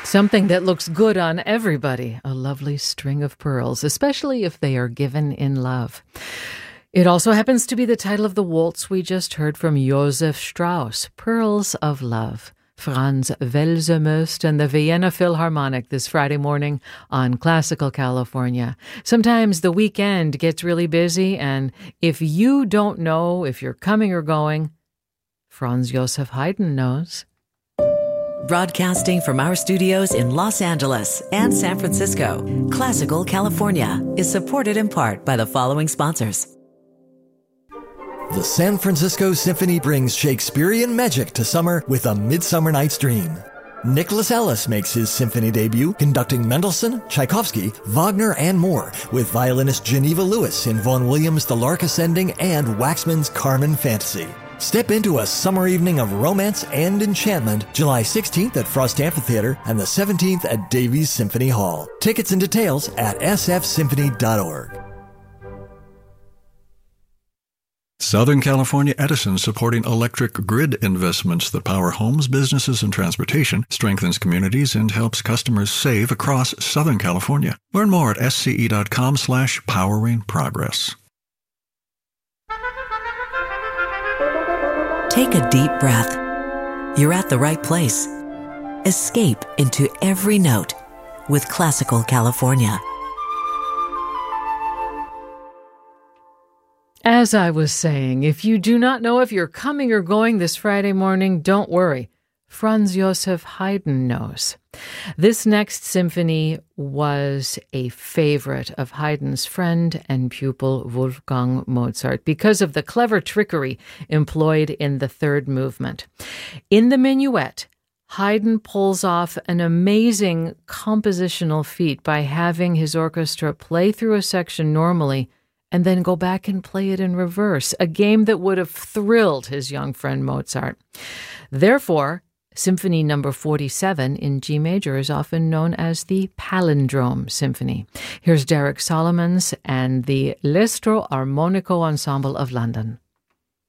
Something that looks good on everybody, a lovely string of pearls, especially if they are given in love. It also happens to be the title of the waltz we just heard from Josef Strauss, Pearls of Love. Franz Welser-Möst and the Vienna Philharmonic this Friday morning on Classical California. Sometimes the weekend gets really busy, and if you don't know if you're coming or going, Franz Joseph Haydn knows. Broadcasting from our studios in Los Angeles and San Francisco, Classical California is supported in part by the following sponsors. The San Francisco Symphony brings Shakespearean magic to summer with A Midsummer Night's Dream. Nicholas Ellis makes his symphony debut conducting Mendelssohn, Tchaikovsky, Wagner, and more with violinist Geneva Lewis in Vaughan Williams' The Lark Ascending and Waxman's Carmen Fantasy. Step into a summer evening of romance and enchantment, July 16th at Frost Amphitheater and the 17th at Davies Symphony Hall. Tickets and details at sfsymphony.org. Southern California Edison, supporting electric grid investments that power homes, businesses, and transportation, strengthens communities, and helps customers save across Southern California. Learn more at sce.com/poweringprogress. Take a deep breath. You're at the right place. Escape into every note with Classical California. As I was saying, if you do not know if you're coming or going this Friday morning, don't worry. Franz Joseph Haydn knows. This next symphony was a favorite of Haydn's friend and pupil Wolfgang Mozart because of the clever trickery employed in the third movement. In the minuet, Haydn pulls off an amazing compositional feat by having his orchestra play through a section normally and then go back and play it in reverse, a game that would have thrilled his young friend Mozart. Therefore, Symphony No. 47 in G major is often known as the Palindrome Symphony. Here's Derek Solomons and the L'Estro Armonico Ensemble of London.